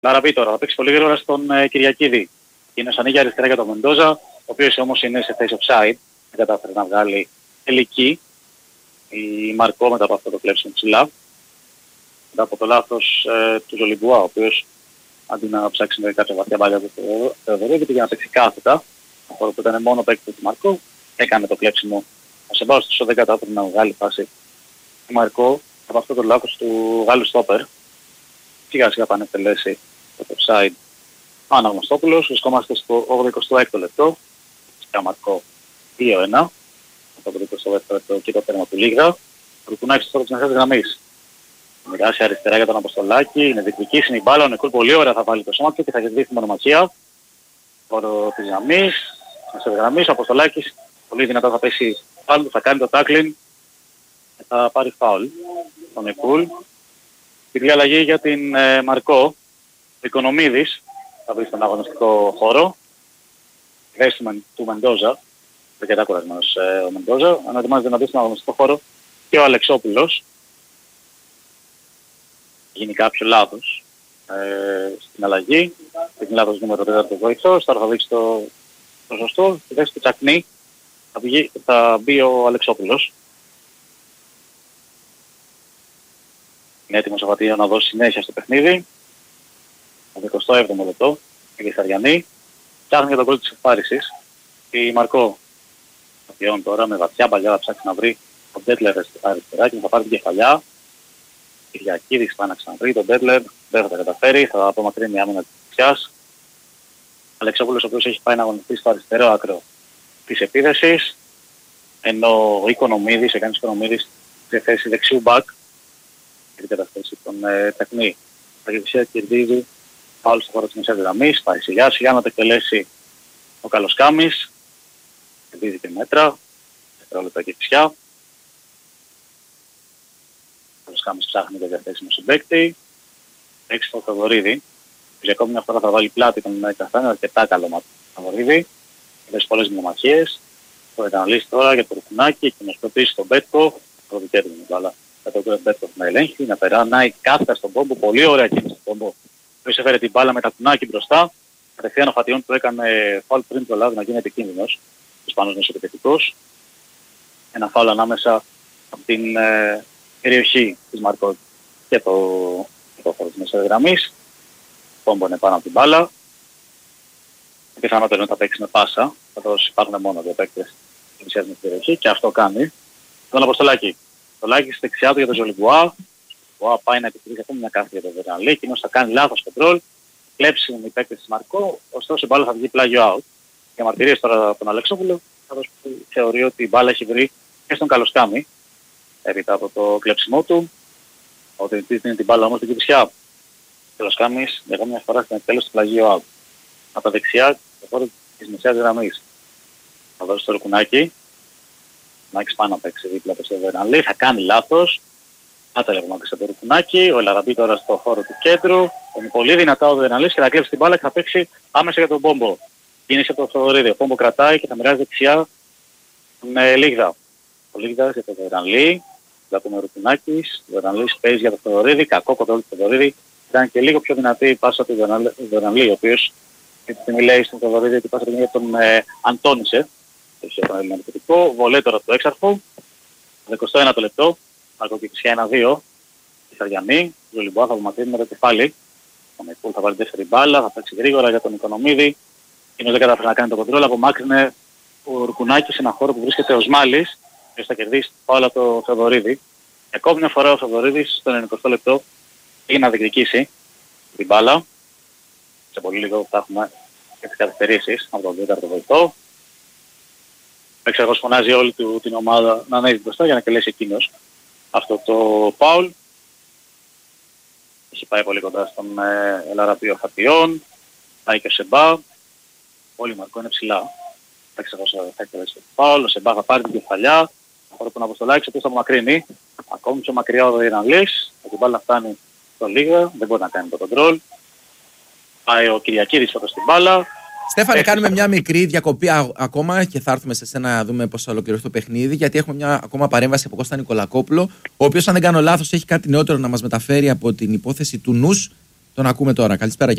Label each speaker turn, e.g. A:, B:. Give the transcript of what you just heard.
A: Λαραπή τώρα θα παίξει πολύ γρήγορα στον Κυριακίδη. Είναι σαν για αριστερά για τον Μεντόζα, ο οποίος όμως είναι σε θέση offside. Δεν κατάφερε να βγάλει τελική η Μαρκό μετά από αυτό το κλέψιμο ψηλά. Μετά από το λάθος του Ζολιμπουά, ο οποίος αντί να ψάξει με κάποια βαθιά μπάλια του Θεοδωρίδη, πήγε να παίξει κάθετα. Αυτό που ήταν μόνο παίκτη του Μαρκό, έκανε το κλέψιμο. Ο Σεμπάστος δεν κατάφερε να βγάλει φάση του Μαρκό από αυτό το λάθος του Γάλλου στόπερ. Σιγά σιγά πάνε εκτελέσει το offside ο Αναγνωστόπουλος. Βρισκόμαστε στο 86ο λεπτό. Για Μαρκό 2-1. Από το 22ο λεπτό και το τέρμα του Λίγα. Ο Ρουκουνάκης τώρα της μεσαίας γραμμής. Μοιράσει αριστερά για τον Αποστολάκη. Είναι διεκδικής, είναι η μπάλα. Ο Νικούλ πολύ ωραία θα βάλει το σώμα του και θα κερδίσει την μονομαχία. Χώρο της γραμμής. Μεσαίας γραμμής. Ο Αποστολάκης πολύ δυνατά θα πέσει πάλι, θα κάνει το tackling και θα πάρει φάουλ. Ο Νικούλ. Την αλλαγή για την Μαρκό. Ο Οικονομίδης θα βρει στον αγωνιστικό χώρο. Θέση του Μεντόζα. Αρκετά κουρασμένος ο Μεντόζα. Αν ετοιμάζεται να μπει στον αγωνιστικό χώρο και ο Αλεξόπουλος. Γίνει κάποιο λάθος στην αλλαγή. Έχει λάθος νούμερο 4 βοηθός. Τώρα θα δείξει το σωστό. Στη θέση του Τσακνή θα μπει ο Αλεξόπουλος. Είναι έτοιμος ο Φατίο να δώσει συνέχεια στο παιχνίδι. Το 27ο λεπτό. Η Κρισταριανή. Ψάχνει για τον γκολ της εκπάρησης. Η Μαρκό Φατιών τώρα με βαθιά παλιά θα ψάξει να βρει τον Ντέτλερ αριστερά και θα πάρει την κεφαλιά. Κυριακίδης πάει να ξαναβρει τον Ντέτλερ. Δεν θα τα καταφέρει. Θα απομακρύνει η άμυνα της δεξιάς. Αλεξόπουλος ο οποίος έχει πάει να αγωνιστεί στο αριστερό άκρο της επίδεσης. Ενώ ο Οικονομίδης, έκανε Οικονομίδης σε θέση δεξιού μπακ. Και την καταστήση των Τεχνή. Τα Κυριακίδη κερδίζει πάλι στο χώρο της μεσαίας γραμμής. Πάει σιγά σιγά να το εκτελέσει ο Καλοσκάμης. Κερδίζει και μέτρα. Δευτερόλεπτα και φυσιά. Ο Καλοσκάμης ψάχνει το διαθέσιμο συμπαίκτη. Έχει το Θεοδωρίδη. Για ακόμη μια φορά θα βάλει πλάτη τον Καστάνιο. Αρκετά καλό μάτι του Θεοδωρίδη. Έχει πολλές μονομαχίες. Το αναλύσει τώρα για το Ρουκουνάκι και να σκοτήσει τον Μπέτκο. Το δικαίωμα την μπάλα. Θα το Μπέτκο να ελέγχει, να περνάει κάθετα στον πόμπο. Πολύ ωραία κίνηση στον πόμπο. Ποιος έφερε την μπάλα με τα κουνάκι μπροστά. Κατευθείαν ο Φατιών του έκανε φάουλ πριν το λάβει να γίνει επικίνδυνος. Ο Ισπανός μεσοπαιδευτικός. Ένα φάουλ ανάμεσα από την περιοχή της Μαρκό και το χώρο της μεσαίας γραμμής. Πόμπο είναι πάνω από την μπάλα. Πιθανότερο θα παίξει με πάσα. Καθώς υπάρχουν μόνο δύο παίκτες στην περιοχή και αυτό κάνει. Τον Αποστολάκη. Το Λάκη στη δεξιά του για τον Ζολιμπουά. Ο πάει να επιτηρήσει ακόμη μια κάθετη για τον Βερανλή. Εκείνος θα κάνει λάθος κοντρόλ. Κλέψει οι παίκτες της Μαρκό. Ωστόσο η μπάλα θα βγει πλάγιο out. Και μαρτυρίες τώρα από τον Αλεξόπουλο. Καθώς θεωρεί ότι η μπάλα έχει βρει και στον Καλοσκάμη. Έπειτα από το κλέψιμό του. Ότι δίνει την μπάλα όμως στην Κυψιά. Ο Καλοσκάμης για μια φορά στην εκτέλεση του πλαγίου out. Από τα δεξιά το χώρο της μεσαίας γραμμής. Θα δώσει το Ρουκουνάκι. Να έχει πάνω να παίξει δίπλα από το Βερανλή. Θα κάνει λάθος. Να τα λέγουμε στο Ρουκουνάκι. Ο Λαραμπή τώρα στο χώρο του κέντρου. Είναι πολύ δυνατά ο Βερανλής και θα κλέψει την μπάλα και θα παίξει άμεσα για τον Πόμπο. Κίνησε από το Θεοδωρίδη. Ο Πόμπο κρατάει και θα μοιράζει δεξιά με Λίγδα. Ο Λίγδας για τον Βερανλή. Βλέπουμε Ρουκουνάκης. Ο Βερανλής παίζει για τον Θεοδωρίδη. Κακό κοντρόλ του Θεοδωρίδη. Ήταν και λίγο πιο δυνατή η πάσα του Βερανλή, ο οποίος λέει στον Θεοδωρίδη ότι η πάσα του τον Αντώνησε. Έχει τον ελληνικό. Βολέ τώρα του έξαρχου. 21ο λεπτό. Αρκοκυψιά 1-2. Η Σαριανή. Ο Ζολιμπουά θα απομακρύνει με το κεφάλι. Ο Νικούλ θα βάλει 4 μπάλα. Θα παίξει γρήγορα για τον Οικονομίδη. Εκείνος δεν κατάφερε να κάνει το κοντρόλ. Απομάκρυνε ο Ρουκουνάκης σε ένα χώρο που βρίσκεται ο Σμάλης. Και θα κερδίσει όλα το Θεοδωρίδη. Και ακόμη μια φορά ο Θεοδωρίδης στο 90 λεπτό πήγε να διεκδικήσει την μπάλα. Σε πολύ λίγο θα έχουμε και τις καθυστερήσεις από τον τέταρτο βοηθό. Ο Εξεργός φωνάζει όλη την ομάδα να ανέβει μπροστά για να εκτελέσει εκείνος αυτό το φάουλ. Έχει πάει πολύ κοντά στον Λαραπείο Φατιών. Πάει και ο Σεμπά. Όλοι η Μαρκό είναι ψηλά. Ο Εξεργός θα εκτελέσει το φάουλ. Ο Σεμπά θα πάρει την κεφαλιά. Χώρο που να αποστολάξει, ο οποίος θα απομακρύνει. Ακόμη πιο μακριά ο Ιρανλής. Ο μπάλα φτάνει στο Λίγα. Δεν μπορεί να κάνει το κοντρόλ. Πάει ο Κυριακίδης φωτός στην μπάλα.
B: Στέφανε, κάνουμε μια μικρή διακοπή ακόμα και θα έρθουμε σε σένα να δούμε πώς θα ολοκληρωθεί το παιχνίδι. Γιατί έχουμε μια ακόμα παρέμβαση από Κώστα Νικολακόπουλο, ο οποίος, αν δεν κάνω λάθος, έχει κάτι νεότερο να μας μεταφέρει από την υπόθεση του Νους Τον ακούμε τώρα. Καλησπέρα.